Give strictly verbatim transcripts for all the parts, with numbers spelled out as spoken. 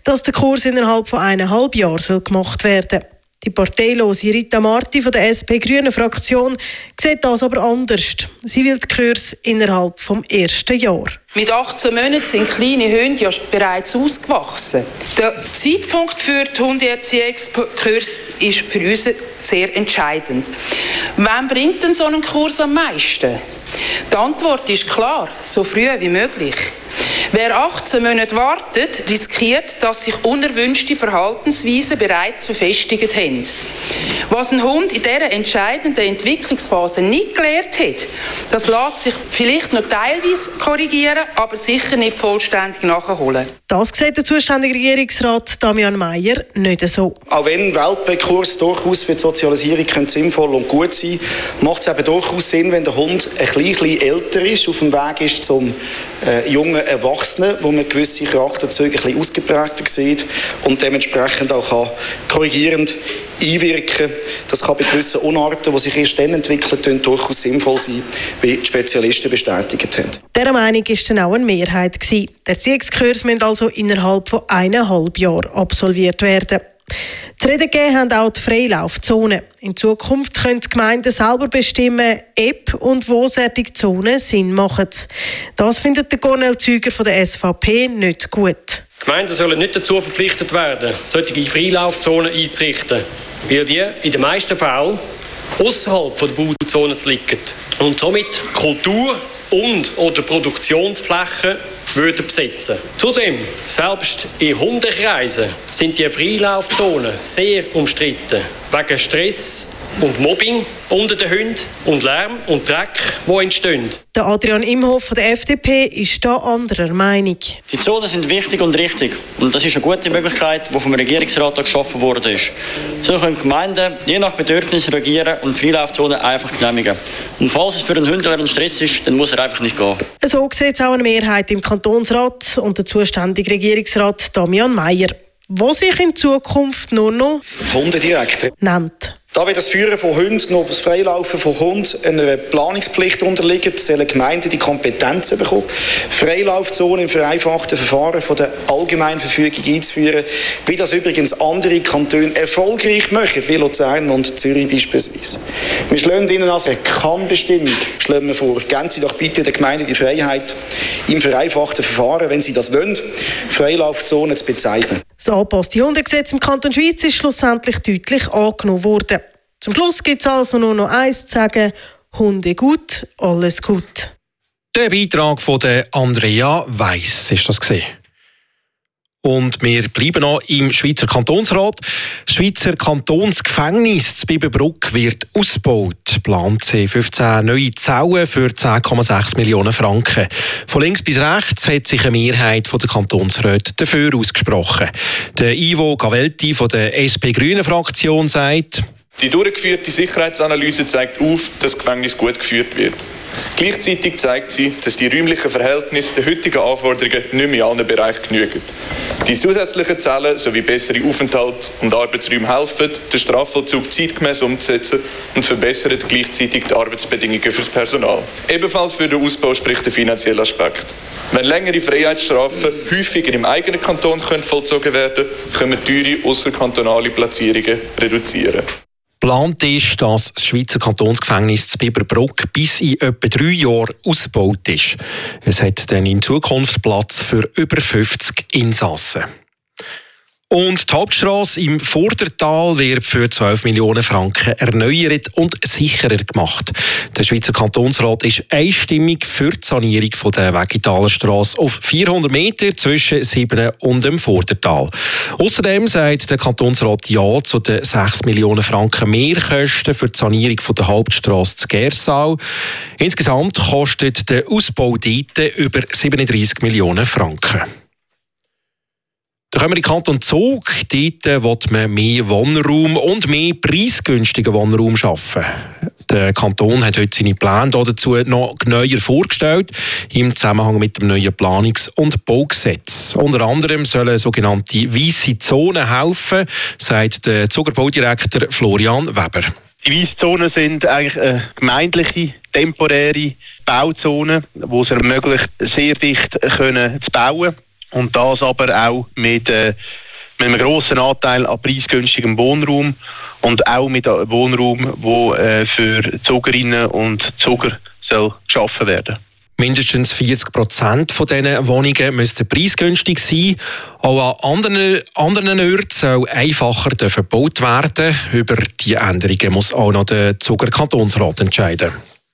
dass der Kurs innerhalb von eineinhalb Jahren soll gemacht werden soll. Die parteilose Rita Marti von der S P-Grünen-Fraktion sieht das aber anders. Sie will die Kurse innerhalb des ersten Jahres. Mit achtzehn Monaten sind kleine Hunde ja bereits ausgewachsen. Der Zeitpunkt für die Hundeerziehungskurs ist für uns sehr entscheidend. Wann bringt denn so ein Kurs am meisten? Die Antwort ist klar, so früh wie möglich. Wer achtzehn Monate wartet, riskiert, dass sich unerwünschte Verhaltensweisen bereits verfestigt haben. Was ein Hund in dieser entscheidenden Entwicklungsphase nicht gelernt hat, das lässt sich vielleicht noch teilweise korrigieren, aber sicher nicht vollständig nachholen. Das sieht der zuständige Regierungsrat Damian Meier nicht so. Auch wenn Welpenkurs durchaus für die Sozialisierung sinnvoll und gut sein können, macht es eben durchaus Sinn, wenn der Hund ein bisschen älter ist, auf dem Weg ist zum äh, jungen Erwachsenen, wo man gewisse Charakterzüge ein bisschen ausgeprägter sieht und dementsprechend auch kann korrigierend einwirken. Das kann bei gewissen Unarten, die sich erst dann entwickeln, durchaus sinnvoll sein, wie die Spezialisten bestätigt haben. Dieser Meinung war dann auch eine Mehrheit. Die Erziehungskurse müssen also innerhalb von eineinhalb Jahren absolviert werden. Zu reden gegeben haben auch die Freilaufzonen. In Zukunft können die Gemeinden selber bestimmen, ob und wo solche Zonen Sinn machen. Das findet der Cornel Züger von der S V P nicht gut. Gemeinden sollen nicht dazu verpflichtet werden, solche Freilaufzonen einzurichten, weil die in den meisten Fällen außerhalb der Bauzone zu liegen und somit Kultur- und oder Produktionsflächen würden besetzen. Zudem, selbst in Hundekreisen sind die Freilaufzonen sehr umstritten, wegen Stress und Mobbing unter den Hunden und Lärm und Dreck, die entstehen. Der Adrian Imhoff von der F D P ist da anderer Meinung. Die Zonen sind wichtig und richtig. Und das ist eine gute Möglichkeit, die vom Regierungsrat geschaffen worden ist. So können Gemeinden je nach Bedürfnis reagieren und Freilaufzonen einfach genehmigen. Und falls es für einen Hündler ein Stress ist, dann muss er einfach nicht gehen. So sieht es auch eine Mehrheit im Kantonsrat und der zuständige Regierungsrat Damian Meier, der sich in Zukunft nur noch Hundedirektor nennt. Da wir das Führen von Hunden noch das Freilaufen von Hunden einer Planungspflicht unterliegen, sollen Gemeinden die Kompetenz bekommen, Freilaufzonen im vereinfachten Verfahren von der Allgemeinverfügung einzuführen, wie das übrigens andere Kantone erfolgreich machen, wie Luzern und Zürich beispielsweise. Wir schlagen Ihnen als eine Kann-Bestimmung schlagen wir vor, geben Sie doch bitte der Gemeinde die Freiheit, im vereinfachten Verfahren, wenn Sie das wollen, Freilaufzonen zu bezeichnen. Das angepasste Hundegesetz im Kanton Schwyz ist schlussendlich deutlich angenommen worden. Zum Schluss gibt es also nur noch eins zu sagen: Hunde gut, alles gut. Der Beitrag von der Andrea Weiss ist das gewesen. Und wir bleiben noch im Schweizer Kantonsrat. Das Schweizer Kantonsgefängnis zu Biberbrück wird ausgebaut. Plant C fünfzehn neue Zellen für zehn Komma sechs Millionen Franken. Von links bis rechts hat sich eine Mehrheit der Kantonsräte dafür ausgesprochen. Der Ivo Gavelti von der S P-Grünen-Fraktion sagt: Die durchgeführte Sicherheitsanalyse zeigt auf, dass das Gefängnis gut geführt wird. Gleichzeitig zeigt sie, dass die räumlichen Verhältnisse den heutigen Anforderungen nicht mehr in allen Bereichen genügen. Die zusätzlichen Zellen sowie bessere Aufenthalts- und Arbeitsräume helfen, den Strafvollzug zeitgemäß umzusetzen und verbessern gleichzeitig die Arbeitsbedingungen für das Personal. Ebenfalls für den Ausbau spricht der finanzielle Aspekt. Wenn längere Freiheitsstrafen häufiger im eigenen Kanton vollzogen werden können, können wir teure ausserkantonale Platzierungen reduzieren. Geplant ist, dass das Schweizer Kantonsgefängnis zu Biberbrück bis in etwa drei Jahren ausgebaut ist. Es hat dann in Zukunft Platz für über fünfzig Insassen. Und die Hauptstrasse im Vordertal wird für zwölf Millionen Franken erneuert und sicherer gemacht. Der Schweizer Kantonsrat ist einstimmig für die Sanierung der Wegitaler Strasse auf vierhundert Meter zwischen Siebene und dem Vordertal. Außerdem sagt der Kantonsrat Ja zu den sechs Millionen Franken Mehrkosten für die Sanierung der Hauptstrasse zu Gersau. Insgesamt kostet der Ausbau dort über siebenunddreissig Millionen Franken. Dann kommen wir in den Kanton Zug. Dort will man mehr Wohnraum und mehr preisgünstigen Wohnraum schaffen. Der Kanton hat heute seine Pläne dazu noch genauer vorgestellt, im Zusammenhang mit dem neuen Planungs- und Baugesetz. Unter anderem sollen sogenannte weisse Zonen helfen, sagt der Zuger Baudirektor Florian Weber. Die Weisszonen sind eigentlich eine gemeindliche, temporäre Bauzone, die es ermöglicht, sehr dicht können zu bauen. Und das aber auch mit, äh, mit einem grossen Anteil an preisgünstigem Wohnraum und auch mit einem Wohnraum, der äh, für Zuggerinnen und Zugger soll geschaffen werden. Mindestens vierzig Prozent von diesen Wohnungen müssten preisgünstig sein. Auch an anderen, anderen Orten soll einfacher gebaut werden. Über diese Änderungen muss auch noch der Zugger Kantonsrat entscheiden.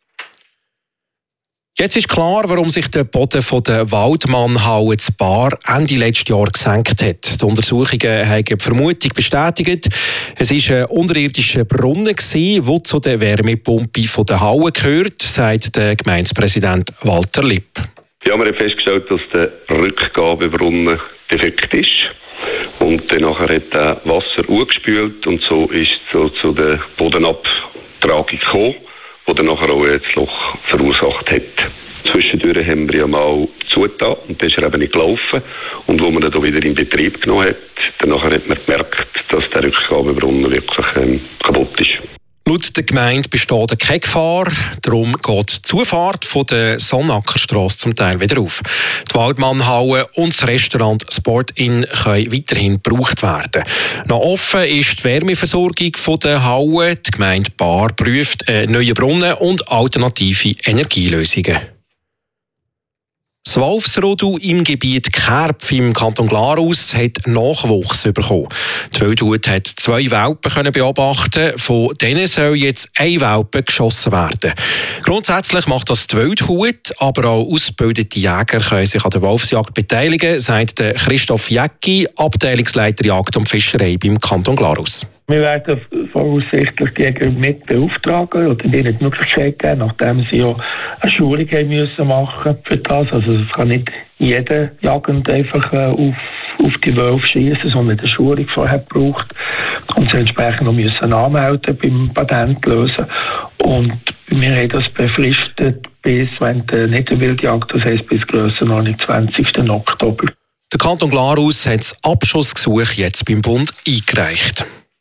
Jetzt ist klar, warum sich der Boden von der Waldmannhalle zu Baar Ende letzten Jahr gesenkt hat. Die Untersuchungen haben die Vermutung bestätigt. Es war ein unterirdischer Brunnen, der zu der Wärmepumpe von der Halle gehört, sagt der Gemeindepräsident Walter Lipp. Ja, wir haben festgestellt, dass der Rückgabebrunnen defekt ist. Und dann hat er Wasser angespült und so ist es so zu der Bodenabtragung gekommen, die dann nachher auch das Loch verursacht hat. Zwischendurch haben wir ja mal zugetan und dann ist er eben nicht gelaufen. Und wo man ihn dann wieder in Betrieb genommen hat, dann nachher hat man gemerkt, dass der Rückgabebrunnen wirklich ähm, kaputt ist. Laut der Gemeinde besteht keine Gefahr, darum geht die Zufahrt von der Sonnackerstrasse zum Teil wieder auf. Die Waldmannhalle und das Restaurant Sport Inn können weiterhin gebraucht werden. Noch offen ist die Wärmeversorgung von der Halle. Die Gemeinde Baar prüft einen neuen Brunnen und alternative Energielösungen. Das Wolfsrudel im Gebiet Kerpf im Kanton Glarus hat Nachwuchs bekommen. Die Wildhut hat zwei Welpen können beobachten. Von denen soll jetzt ein Welpe geschossen werden. Grundsätzlich macht das die Wildhut, aber auch ausgebildete Jäger können sich an der Wolfsjagd beteiligen, sagt Christoph Jäcki, Abteilungsleiter Jagd und Fischerei beim Kanton Glarus. Wir werden voraussichtlich die Jäger mit beauftragen oder ihnen die Möglichkeit geben, nachdem sie ja eine Schulung haben müssen machen für das. Also es kann nicht jeder Jagend einfach äh, auf, auf die Wölfe schießen, sondern eine Schulung vorher braucht und sie entsprechend noch müssen anmelden beim Patentlösen. Und wir haben das befristet bis, wenn die Niederwildjagd, das heisst bis Grössenordnung zwanzigsten Oktober. Der Kanton Glarus hat das Abschussgesuch jetzt beim Bund eingereicht.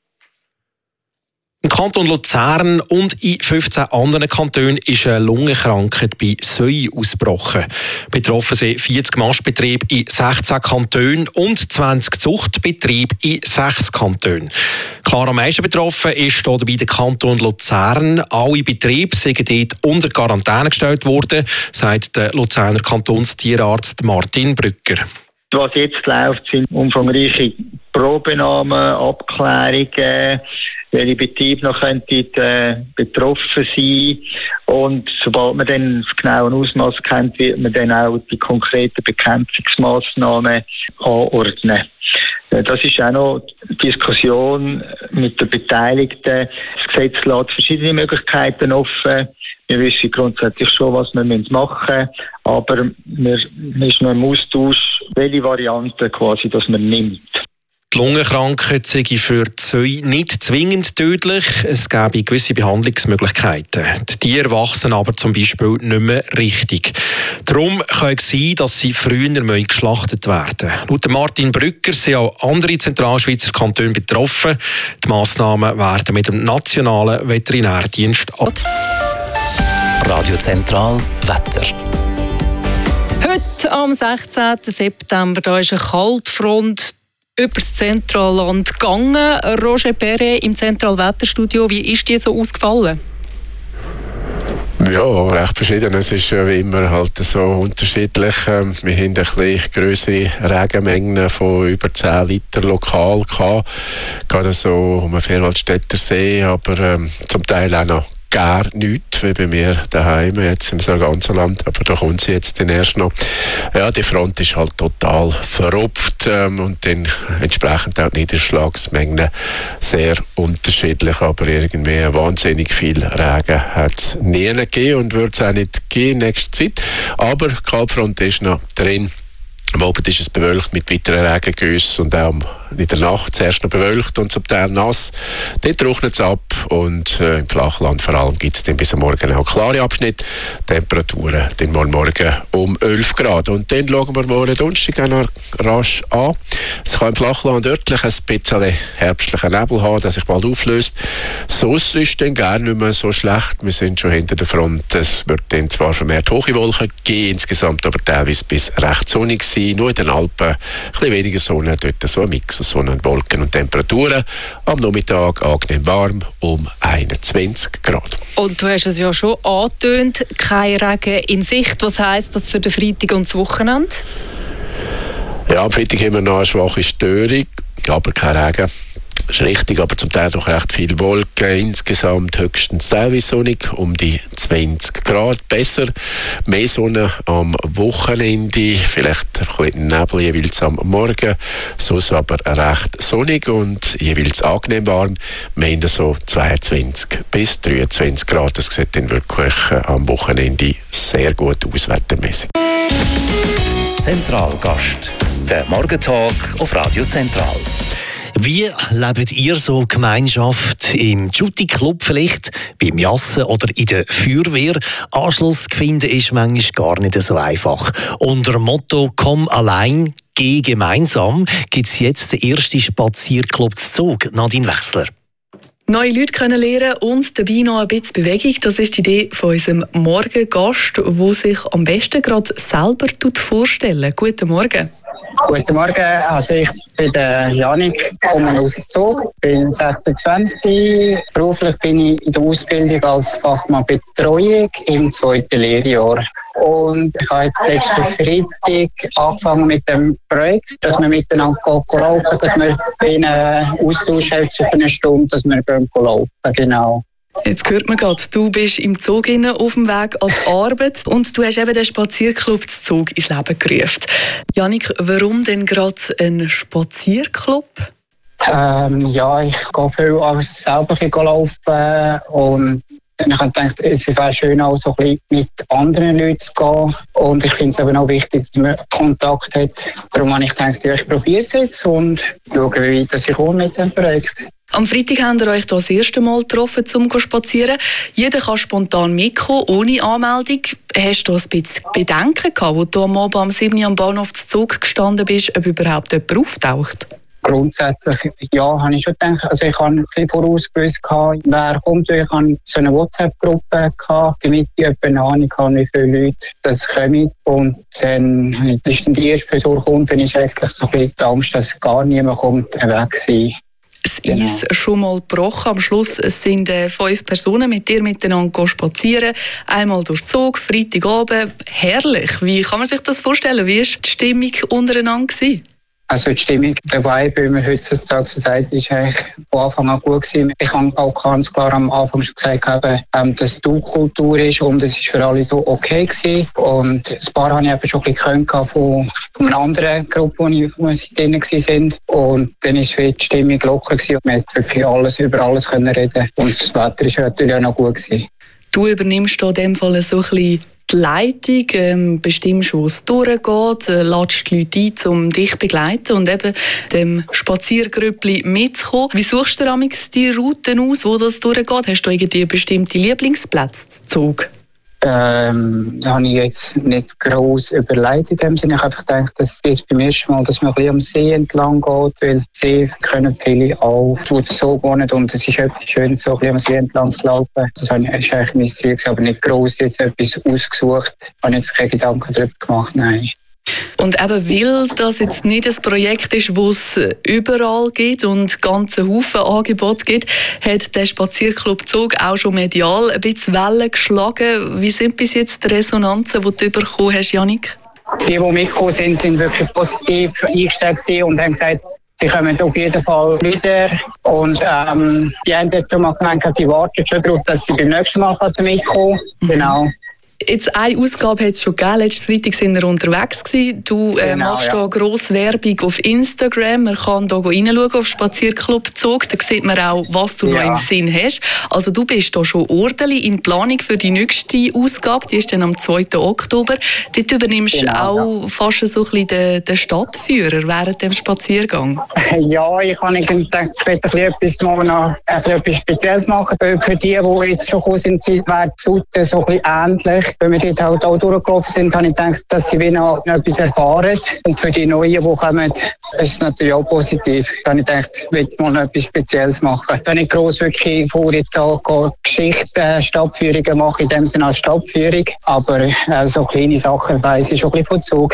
Im Kanton Luzern und in fünfzehn anderen Kantonen ist eine Lungenkrankheit bei Säuen ausgebrochen. Betroffen sind vierzig Mastbetriebe in sechzehn Kantonen und zwanzig Zuchtbetriebe in sechs Kantonen. Klar am meisten betroffen ist dabei der Kanton Luzern. Alle Betriebe sind dort unter Quarantäne gestellt worden, sagt der Luzerner Kantonstierarzt Martin Brücker. Was jetzt läuft, sind umfangreiche Probenahmen, Abklärungen, welche Betriebe noch könnten, äh, betroffen sein. Und sobald man dann das genaue Ausmaß kennt, wird man dann auch die konkreten Bekämpfungsmaßnahmen anordnen. Das ist auch noch die Diskussion mit den Beteiligten. Das Gesetz lässt verschiedene Möglichkeiten offen. Wir wissen grundsätzlich schon, was wir machen müssen, aber wir sind noch im Austausch, welche Variante quasi, dass man nimmt. Die Lungenkrankheit sei für die Säue nicht zwingend tödlich. Es gäbe gewisse Behandlungsmöglichkeiten. Die Tiere wachsen aber zum Beispiel nicht mehr richtig. Darum kann es sein, dass sie früher geschlachtet werden müssen. Laut Martin Brücker sind auch andere Zentralschweizer Kantone betroffen. Die Massnahmen werden mit dem Nationalen Veterinärdienst ab. Radio Zentral Wetter. Heute am sechzehnten September da ist eine Kaltfront über das Zentralland gegangen. Roger Perret im Zentralwetterstudio, wie ist die so ausgefallen? Ja, recht verschieden. Es ist wie immer halt so unterschiedlich. Wir haben ein bisschen grössere Regenmengen von über zehn Liter lokal gehabt. Gerade so um den Vierwaldstätter See, aber ähm, zum Teil auch noch gar nichts, wie bei mir daheim jetzt im ganzen Land, aber da kommt sie jetzt dann erst noch. Ja, die Front ist halt total verrupft ähm, und dann entsprechend auch die Niederschlagsmengen sehr unterschiedlich, aber irgendwie wahnsinnig viel Regen hat es nie gegeben und wird es auch nicht geben in nächster Zeit, aber die Kaltfront ist noch drin. Am Abend ist es bewölkt mit weiteren Regengüssen und auch in der Nacht zuerst noch bewölkt und zum Teil nass. Dort trocknet es ab und äh, im Flachland vor allem gibt es dann bis am Morgen auch klare Abschnitte. Temperaturen dann morgen, morgen um elf Grad. Und dann schauen wir morgen Donnerstag auch noch rasch an. Es kann im Flachland örtlich ein bisschen herbstlichen Nebel haben, der sich bald auflöst. Sonst ist es dann gar nicht mehr so schlecht. Wir sind schon hinter der Front. Es wird dann zwar vermehrt hohe Wolken geben, insgesamt aber teilweise bis recht sonnig sein. sein. Nur in den Alpen ein bisschen weniger Sonne, dort so ein Mix aus Sonne, Wolken und Temperaturen. Am Nachmittag angenehm warm, um einundzwanzig Grad. Und du hast es ja schon angetönt, kein Regen in Sicht. Was heisst das für den Freitag und das Wochenende? Ja, am Freitag haben wir noch eine schwache Störung, aber kein Regen. Das ist richtig, aber zum Teil doch recht viel Wolken. Insgesamt höchstens teilweise sonnig, um die zwanzig Grad. Besser, mehr Sonne am Wochenende, vielleicht ein bisschen Nebel jeweils am Morgen. Sonst aber recht sonnig und jeweils angenehm warm. Wir haben so zweiundzwanzig bis dreiundzwanzig Grad. Das sieht dann wirklich am Wochenende sehr gut aus, wettermäßig. Zentralgast, der Morgentag auf Radio Zentral. Wie lebt ihr so Gemeinschaft im Jutti-Club vielleicht, beim Jassen oder in der Feuerwehr? Anschluss zu finden ist manchmal gar nicht so einfach. Unter dem Motto «Komm allein, geh gemeinsam» gibt es jetzt den ersten Spazierclub zu Zug. Nadine Wechsler. Neue Leute kennenlernen und dabei noch ein bisschen Bewegung. Das ist die Idee von unserem Morgengast, der sich am besten gerade selber vorstellen. Guten Morgen. Guten Morgen, also ich bin der Janik, komme aus Zug, bin sechsundzwanzig. Beruflich bin ich in der Ausbildung als Fachmann Betreuung im zweiten Lehrjahr. Und ich habe jetzt letzten Freitag angefangen mit dem Projekt, dass wir miteinander laufen, dass wir einen Austausch haben für eine Stunde, dass wir laufen, genau. Jetzt hört man gerade, du bist im Zug auf dem Weg an die Arbeit und du hast eben den Spazierclub Zug ins Leben gerufen. Janik, warum denn gerade ein Spazierclub? Ähm, ja, ich gehe viel als selber laufen und ich habe gedacht, es wäre schön, auch so ein bisschen mit anderen Leuten zu gehen. Und ich finde es aber auch wichtig, dass man Kontakt hat. Darum habe ich gedacht, ja, ich probiere es jetzt und schaue, wie weit ich komme mit dem Projekt. Am Freitag habt ihr euch das erste Mal getroffen, um zu spazieren. Jeder kann spontan mitkommen, ohne Anmeldung. Hast du ein bisschen Bedenken gehabt, als du am Abend am sieben Uhr am Bahnhof zu Zug gestanden bist, ob überhaupt jemand auftaucht? Grundsätzlich ja, habe ich schon gedacht. Also ich habe ein bisschen vorausgewusst, wer kommt. Ich hatte so eine WhatsApp-Gruppe, damit ich eine Ahnung habe, wie viele Leute das kommen. Und dann, das ist dann die erste Person kommt, dann ist eigentlich so ein bisschen die Angst, dass gar niemand kommt, weg sein. Das Eis genau. Schon mal gebrochen. Am Schluss sind äh, fünf Personen mit dir miteinander spazieren. Einmal durch den Zug, Freitagabend. Herrlich. Wie kann man sich das vorstellen? Wie war die Stimmung untereinander gewesen? Also die Stimmung dabei, wie man heutzutage so sagt, ist eigentlich von Anfang an gut gewesen. Ich habe auch ganz klar am Anfang schon gesagt, ähm, dass die Kultur ist und es ist für alle so okay gewesen. Und ein paar habe ich eben schon ein bisschen von, von einer anderen Gruppe, wo, ich, wo sie drin waren. Und dann war die Stimmung locker gewesen. Man konnte wirklich alles, über alles können reden. Und das Wetter war natürlich auch noch gut gewesen. Du übernimmst in diesem Fall so ein bisschen die Leitung, ähm, bestimmst, wo es durchgeht, äh, lädst die Leute ein, um dich zu begleiten und eben dem Spaziergrüppli mitzukommen. Wie suchst du amigs die Routen aus, wo das durchgeht? Hast du irgendwie bestimmte Lieblingsplätze zu Zug? Ähm, da habe ich jetzt nicht gross überlegt in dem Sinne. Ich habe einfach gedacht, dass das beim ersten Mal, dass man ein bisschen am See entlang geht, weil See können viele auch zu Zug wohnen und es ist etwas Schönes, so ein bisschen am See entlang zu laufen. Das ist eigentlich mein Ziel, aber nicht gross jetzt etwas ausgesucht. Ich habe jetzt keine Gedanken darüber gemacht, nein. Und eben, weil das jetzt nicht ein Projekt ist, wo es überall gibt und ganze Haufen Angebote gibt, hat der Spazierclub Zug auch schon medial ein bisschen Wellen geschlagen. Wie sind bis jetzt die Resonanzen, die du bekommen hast, Janik? Die, die mitgekommen sind, sind wirklich positiv eingestellt und haben gesagt, sie kommen auf jeden Fall wieder. Und ähm, die haben jetzt schon mal gemeint, sie warten schon darauf, dass sie beim nächsten Mal mitkommen. Mhm. Genau. Jetzt eine Ausgabe hat es schon gegeben. Letzten Freitag sind wir unterwegs gewesen. Du äh, genau, machst ja. hier grosse Werbung auf Instagram. Man kann hier reinschauen auf Spazierclub Zug. Da sieht man auch, was du ja. noch im Sinn hast. Also du bist hier schon ordentlich in Planung für die nächste Ausgabe. Die ist dann am zweiten Oktober. Dort übernimmst du genau, auch ja. fast so ein bisschen den, den Stadtführer während dem Spaziergang. Ja, ich habe gedacht, ich möchte etwas, noch, etwas Spezielles machen. Für die, die jetzt schon gekommen sind, wäre die Route so ein bisschen ähnlich. Wenn wir dort halt auch durchgelaufen sind, habe ich gedacht, dass sie noch etwas erfahren. Und für die Neuen, die kommen, ist es natürlich auch positiv. Da habe ich gedacht, ich will mal noch etwas Spezielles machen. Da nicht gross wirklich vor, jetzt auch Geschichten, Stadtführungen machen, in dem Sinne als Stadtführung. Aber äh, so kleine Sachen weiss ich schon ein bisschen von Zug.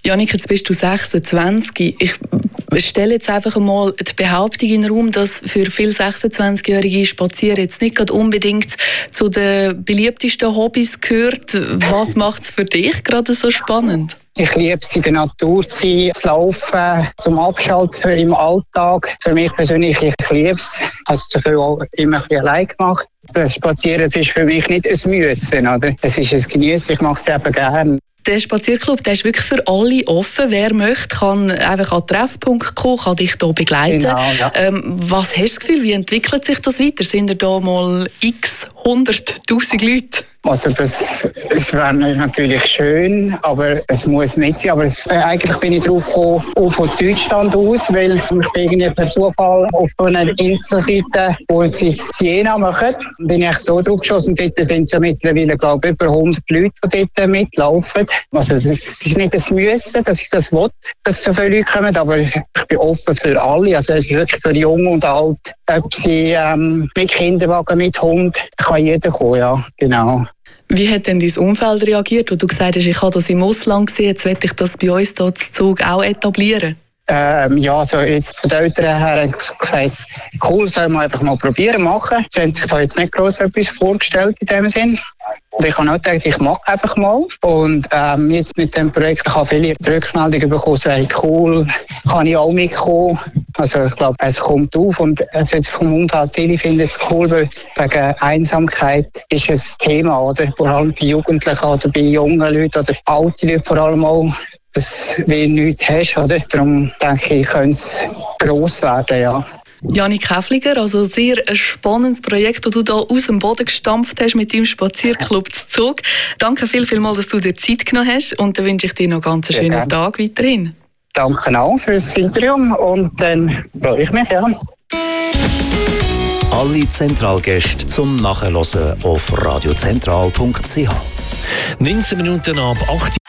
Janik, jetzt bist du sechsundzwanzig. Ich stelle jetzt einfach einmal die Behauptung in den Raum, dass für viele sechsundzwanzigjährige Spazieren jetzt nicht gerade unbedingt zu den beliebtesten Hobbys gehört. Was macht es für dich gerade so spannend? Ich liebe es, in der Natur zu sein, zu laufen, zum Abschalten für im Alltag. Für mich persönlich, ich liebe es. Ich habe es zuvor auch immer ein bisschen allein gemacht. Das Spazieren das ist für mich nicht ein Müssen, oder? Es ist ein Genießen, ich mache es eben gerne. Der Spazierclub, der ist wirklich für alle offen. Wer möchte, kann einfach an den Treffpunkt kommen, kann dich hier begleiten. Genau, ja. ähm, was hast du das Gefühl, wie entwickelt sich das weiter? Sind da mal x hunderttausend Leute? Also das, das wäre natürlich schön, aber es muss nicht sein. Aber es, äh, eigentlich bin ich drauf gekommen, auch von Deutschland aus, weil ich bin irgendwie per Zufall auf einer Insta-Seite, wo sie Siena machen, bin ich so drauf geschossen. Und dort sind so mittlerweile, glaube ich, über hundert Leute, die dort mitlaufen. Also es ist nicht das Müssen, dass ich das will, dass so viele Leute kommen, aber ich bin offen für alle. Also es ist wirklich für Jung und Alt, ob sie ähm, mit Kinderwagen, mit Hund, kann jeder kommen, ja, genau. Wie hat denn dein Umfeld reagiert, wo du gesagt hast, ich habe das im Ausland gesehen, jetzt will ich das bei uns hier zu Zug auch etablieren? Ähm, ja, also jetzt von den Eltern her haben gesagt, cool, sollen wir einfach mal probieren, machen. Sie haben sich da jetzt nicht gross etwas vorgestellt in dem Sinn. Und ich habe auch gedacht, ich mache einfach mal. Und ähm, jetzt mit dem Projekt habe ich viele Rückmeldungen bekommen, so, hey, cool, kann ich auch mitkommen. Also ich glaube, es kommt auf und also jetzt vom Umfeld, viele finden es cool, weil wegen Einsamkeit ist ein Thema, oder? Vor allem bei Jugendlichen oder bei jungen Leuten oder alten Leuten vor allem auch, dass du nichts hast, oder? Darum denke ich, könnte es gross werden, ja. Janik Häfliger, also sehr ein spannendes Projekt, das du da aus dem Boden gestampft hast mit deinem Spazierclub zu Zug. Danke viel, viel mal, dass du dir Zeit genommen hast und dann wünsche ich dir noch ganz einen schönen gerne. Tag weiterhin. Danke auch fürs Interview und dann freue ich mich, ja. Alle Zentralgäste zum Nachhören auf radiozentral punkt c h. neunzehn Minuten ab acht